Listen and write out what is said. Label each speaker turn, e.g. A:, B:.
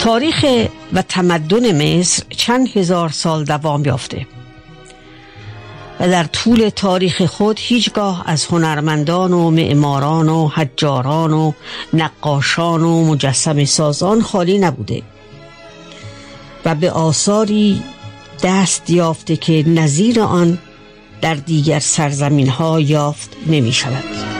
A: تاریخ و تمدن مصر چند هزار سال دوام یافته و در طول تاریخ خود هیچگاه از هنرمندان و معماران و حجاران و نقاشان و مجسمه سازان خالی نبوده و به آثاری دست یافته که نظیر آن در دیگر سرزمین ها یافت نمی شود.